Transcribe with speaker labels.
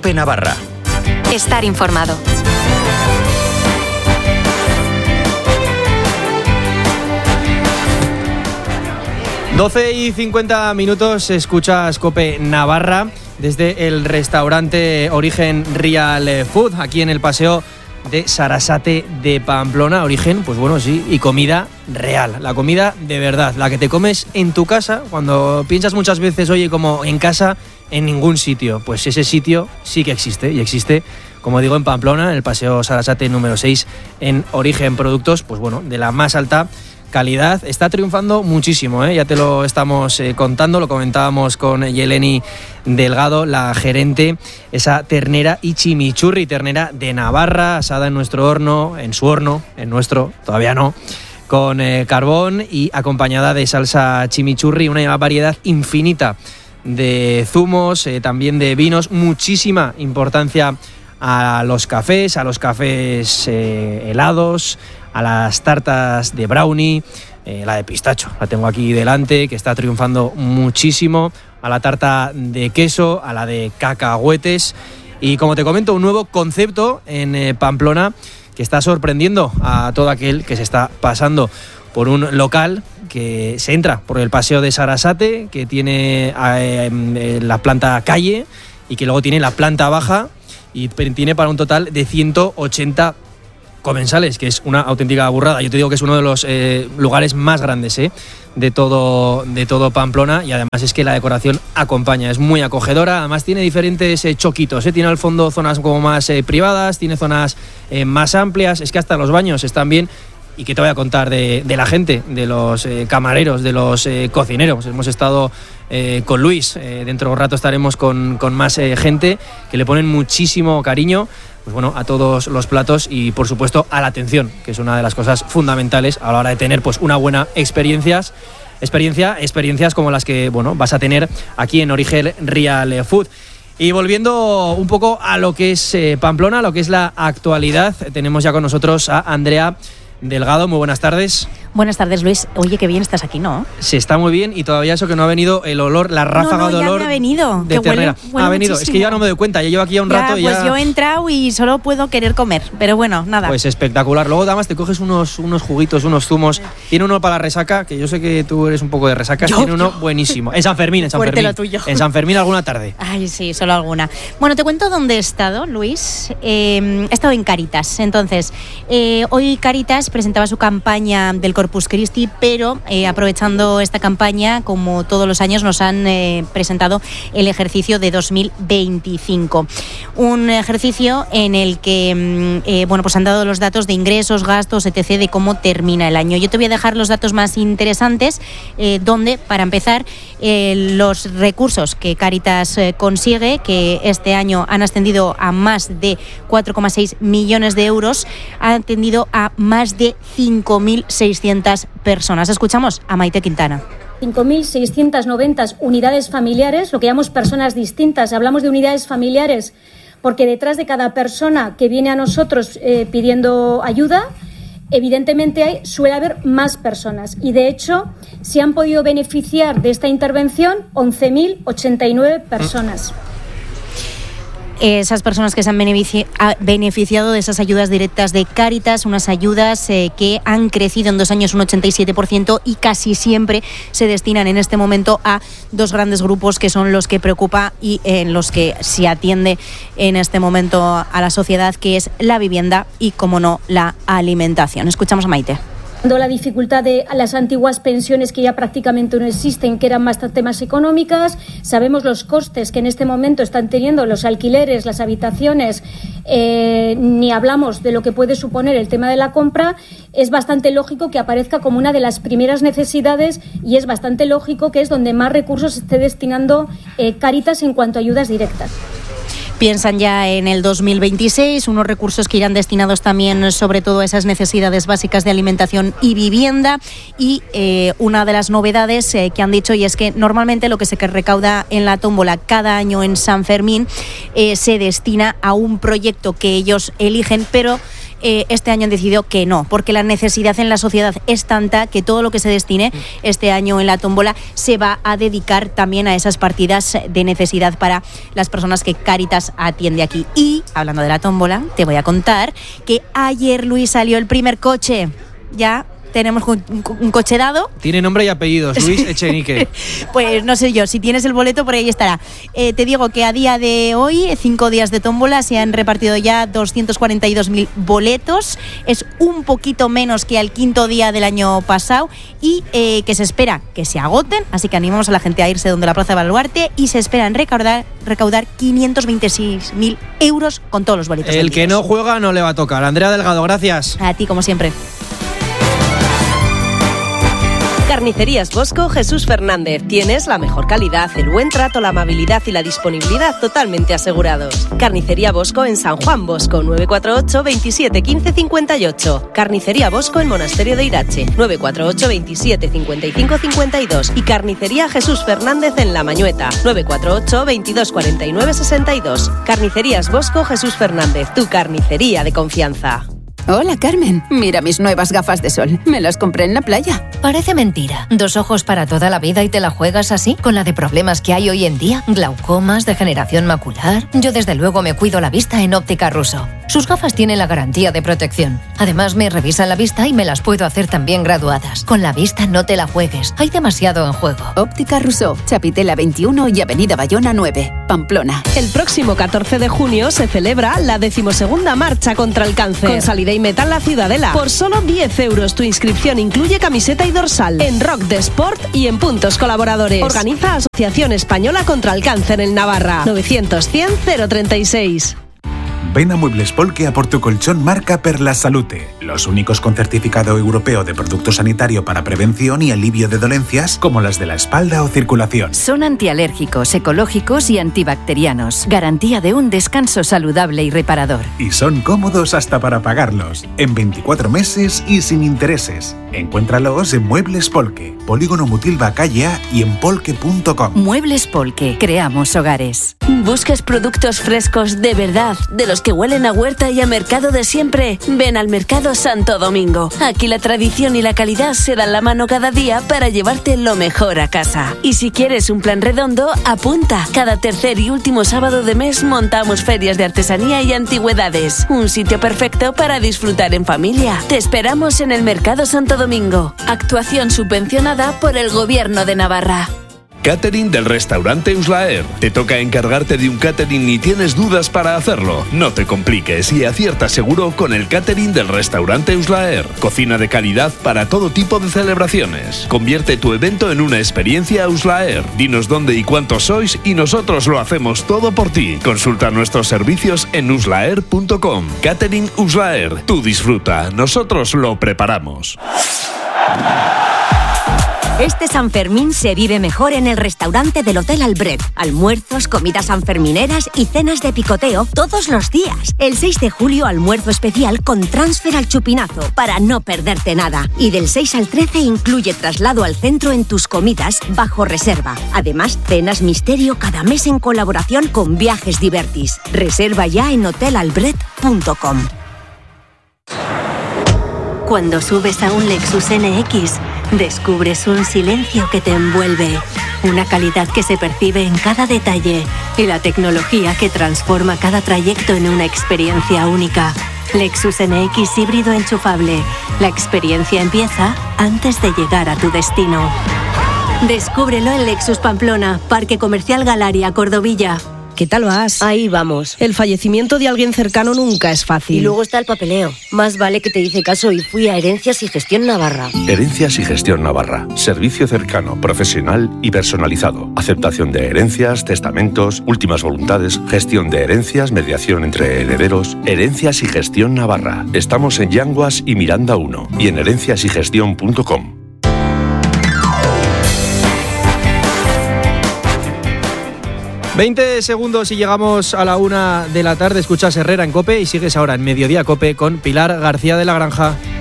Speaker 1: COPE Navarra.
Speaker 2: Estar informado.
Speaker 3: Doce y 50 minutos, escuchas COPE Navarra desde el restaurante Origen Real Food, aquí en el paseo de Sarasate de Pamplona. Origen, pues bueno, sí, y comida real, la comida de verdad, la que te comes en tu casa, cuando piensas muchas veces, oye, como en casa, en ningún sitio. Pues ese sitio sí que existe, y existe, como digo, en Pamplona, en el paseo Sarasate número 6, en Origen. Productos, pues bueno, de la más alta calidad. Está triunfando muchísimo, ya te lo estamos contando, lo comentábamos con Yeleni Delgado, la gerente. Esa ternera y chimichurri, ternera de Navarra, asada en nuestro horno, en su horno, en nuestro todavía no, con carbón y acompañada de salsa chimichurri, una variedad infinita de zumos, también de vinos, muchísima importancia a los cafés helados, a las tartas de brownie, la de pistacho, la tengo aquí delante, que está triunfando muchísimo, a la tarta de queso, a la de cacahuetes y, como te comento, un nuevo concepto en Pamplona que está sorprendiendo a todo aquel que se está pasando por un local que se entra por el paseo de Sarasate, que tiene la planta calle y que luego tiene la planta baja y tiene para un total de 180 comensales, que es una auténtica burrada. Yo te digo que es uno de los lugares más grandes de todo Pamplona, y además es que la decoración acompaña, es muy acogedora. Además tiene diferentes choquitos, tiene al fondo zonas como más privadas, tiene zonas más amplias, es que hasta los baños están bien. Y que te voy a contar de la gente, de los camareros, de los cocineros. Hemos estado con Luis, dentro de un rato estaremos con más gente que le ponen muchísimo cariño, pues bueno, a todos los platos y, por supuesto, a la atención, que es una de las cosas fundamentales a la hora de tener pues una buena experiencias como las que, bueno, vas a tener aquí en Origen Real Food. Y volviendo un poco a lo que es Pamplona, a lo que es la actualidad, tenemos ya con nosotros a Andrea Delgado. Muy buenas tardes.
Speaker 4: Buenas tardes, Luis. Oye, qué bien estás aquí, ¿no?
Speaker 3: Se está muy bien, y todavía eso que no ha venido el olor, la ráfaga de olor.
Speaker 4: Ya me ha venido.
Speaker 3: De ternera. Ha venido, muchísimo. Es que ya no me doy cuenta, ya llevo aquí ya un rato y
Speaker 4: pues yo he entrado y solo puedo querer comer, pero bueno, nada.
Speaker 3: Pues espectacular. Luego además te coges unos juguitos, unos zumos. Tiene uno para la resaca, que yo sé que tú eres un poco de resacas. Tiene uno buenísimo. En San Fermín,
Speaker 4: Fuerte lo tuyo.
Speaker 3: En San Fermín alguna tarde.
Speaker 4: Ay, sí, solo alguna. Bueno, te cuento dónde he estado, Luis. He estado en Cáritas. Entonces, hoy Cáritas presentaba su campaña del Corpus Christi, pero aprovechando esta campaña, como todos los años, nos han presentado el ejercicio de 2025. Un ejercicio en el que pues han dado los datos de ingresos, gastos, etc., de cómo termina el año. Yo te voy a dejar los datos más interesantes, donde, para empezar, los recursos que Cáritas consigue, que este año han ascendido a más de 4,6 millones de euros, han atendido a más de 5.600 personas. Escuchamos a Maite Quintana.
Speaker 5: 5.690 unidades familiares, lo que llamamos personas distintas. Hablamos de unidades familiares porque detrás de cada persona que viene a nosotros pidiendo ayuda, evidentemente suele haber más personas, y de hecho se han podido beneficiar de esta intervención 11.089 personas.
Speaker 4: Esas personas que se han beneficiado de esas ayudas directas de Cáritas, unas ayudas que han crecido en 2 años un 87%, y casi siempre se destinan en este momento a 2 grandes grupos que son los que preocupa y en los que se atiende en este momento a la sociedad, que es la vivienda y, como no, la alimentación. Escuchamos a Maite.
Speaker 5: La dificultad de las antiguas pensiones, que ya prácticamente no existen, que eran bastante más económicas. Sabemos los costes que en este momento están teniendo los alquileres, las habitaciones, ni hablamos de lo que puede suponer el tema de la compra. Es bastante lógico que aparezca como una de las primeras necesidades, y es bastante lógico que es donde más recursos esté destinando Cáritas en cuanto a ayudas directas.
Speaker 4: Piensan ya en el 2026, unos recursos que irán destinados también sobre todo a esas necesidades básicas de alimentación y vivienda. Y una de las novedades que han dicho, y es que normalmente lo que se recauda en la tómbola cada año en San Fermín se destina a un proyecto que ellos eligen, pero este año han decidido que no, porque la necesidad en la sociedad es tanta que todo lo que se destine este año en la tómbola se va a dedicar también a esas partidas de necesidad para las personas que Cáritas atiende aquí. Y, hablando de la tómbola, te voy a contar que ayer, Luis, salió el primer coche. Ya tenemos un coche dado.
Speaker 3: Tiene nombre y apellidos, Luis Echenique.
Speaker 4: Pues no sé yo, si tienes el boleto por ahí estará. Te digo que a día de hoy, 5 días de tómbola, se han repartido ya 242.000 boletos. Es un poquito menos que al quinto día del año pasado y que se espera que se agoten, así que animamos a la gente a irse donde la Plaza de Baluarte y se esperan recaudar 526.000 euros con todos los boletos.
Speaker 3: El que no juega no le va a tocar. Andrea Delgado, gracias.
Speaker 4: A ti, como siempre.
Speaker 1: Carnicerías Bosco Jesús Fernández. Tienes la mejor calidad, el buen trato, la amabilidad y la disponibilidad totalmente asegurados. Carnicería Bosco en San Juan Bosco, 948 27 15 58. Carnicería Bosco en Monasterio de Irache, 948 27 55 52. Y Carnicería Jesús Fernández en La Mañueta, 948 22 49 62. Carnicerías Bosco Jesús Fernández, tu carnicería de confianza.
Speaker 6: Hola, Carmen. Mira mis nuevas gafas de sol. Me las compré en la playa.
Speaker 7: Parece mentira. 2 ojos para toda la vida y te la juegas así, con la de problemas que hay hoy en día. Glaucomas, degeneración macular. Yo desde luego me cuido la vista en Óptica Russo. Sus gafas tienen la garantía de protección. Además me revisan la vista y me las puedo hacer también graduadas. Con la vista no te la juegues. Hay demasiado en juego.
Speaker 6: Óptica Russo, Chapitela 21 y Avenida Bayona 9, Pamplona.
Speaker 1: El próximo 14 de junio se celebra la 12ª Marcha contra el Cáncer. Con salida y Metal La Ciudadela. Por solo 10 euros tu inscripción incluye camiseta y dorsal. En Rock de Sport y en puntos colaboradores. Organiza Asociación Española contra el Cáncer en Navarra. 900 100 036.
Speaker 8: Ven a Muebles Polke a por tu colchón marca Per la Salute, los únicos con certificado europeo de producto sanitario para prevención y alivio de dolencias como las de la espalda o circulación.
Speaker 9: Son antialérgicos, ecológicos y antibacterianos. Garantía de un descanso saludable y reparador.
Speaker 8: Y son cómodos hasta para pagarlos, en 24 meses y sin intereses. Encuéntralos en Muebles Polke, Polígono Mutilva Calle A y en polke.com.
Speaker 9: Muebles Polke, creamos hogares.
Speaker 10: ¿Buscas productos frescos de verdad, de los que huelen a huerta y a mercado de siempre? Ven al Mercado Santo Domingo. Aquí la tradición y la calidad se dan la mano cada día para llevarte lo mejor a casa. Y si quieres un plan redondo, apunta. Cada tercer y último sábado de mes montamos ferias de artesanía y antigüedades. Un sitio perfecto para disfrutar en familia. Te esperamos en el Mercado Santo Domingo. Actuación subvencionada por el Gobierno de Navarra.
Speaker 11: Catering del restaurante Uslaer. ¿Te toca encargarte de un catering y tienes dudas para hacerlo? No te compliques y acierta seguro con el catering del restaurante Uslaer. Cocina de calidad para todo tipo de celebraciones. Convierte tu evento en una experiencia Uslaer. Dinos dónde y cuántos sois y nosotros lo hacemos todo por ti. Consulta nuestros servicios en uslaer.com. Catering Uslaer. Tú disfruta, nosotros lo preparamos.
Speaker 12: Este San Fermín se vive mejor en el restaurante del Hotel Albret. Almuerzos, comidas sanfermineras y cenas de picoteo todos los días. El 6 de julio, almuerzo especial con transfer al Chupinazo para no perderte nada. Y del 6 al 13 incluye traslado al centro en tus comidas bajo reserva. Además, cenas misterio cada mes en colaboración con Viajes Divertis. Reserva ya en hotelalbret.com. Cuando subes a un Lexus NX, descubres un silencio que te envuelve, una calidad que se percibe en cada detalle y la tecnología que transforma cada trayecto en una experiencia única. Lexus NX híbrido enchufable. La experiencia empieza antes de llegar a tu destino. Descúbrelo en Lexus Pamplona, Parque Comercial Galaria, Cordovilla.
Speaker 1: ¿Qué tal vas?
Speaker 13: Ahí vamos.
Speaker 1: El fallecimiento de alguien cercano nunca es fácil.
Speaker 13: Y luego está el papeleo. Más vale que te hice caso y fui a Herencias y Gestión Navarra.
Speaker 14: Herencias y Gestión Navarra. Servicio cercano, profesional y personalizado. Aceptación de herencias, testamentos, últimas voluntades, gestión de herencias, mediación entre herederos. Herencias y Gestión Navarra. Estamos en Yanguas y Miranda 1 y en herenciasygestión.com.
Speaker 3: 20 segundos y llegamos a la 1 de la tarde. Escuchas Herrera en COPE y sigues ahora en Mediodía COPE con Pilar García de la Granja.